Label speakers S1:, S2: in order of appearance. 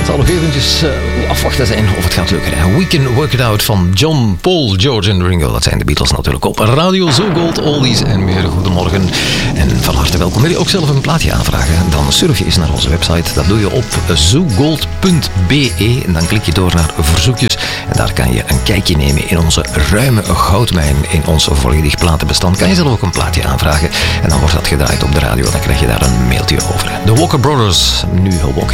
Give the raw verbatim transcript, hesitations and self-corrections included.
S1: zal nog eventjes uh, afwachten zijn of het gaat lukken. Hè. We Can Work It Out van John, Paul, George en Ringo. Dat zijn de Beatles natuurlijk op Radio Zo Gold, Oldies en meer. Goedemorgen en van harte welkom. Wil je ook zelf een plaatje aanvragen? Dan surf je eens naar onze website. Dat doe je op zogold punt be en dan klik je door naar verzoekjes. En daar kan je een kijkje nemen in onze ruime goudmijn, in ons volledig platenbestand. Kan je zelf ook een plaatje aanvragen en dan wordt dat gedraaid op de radio. Dan krijg je daar een mailtje over. De Walker Brothers, nu Walker.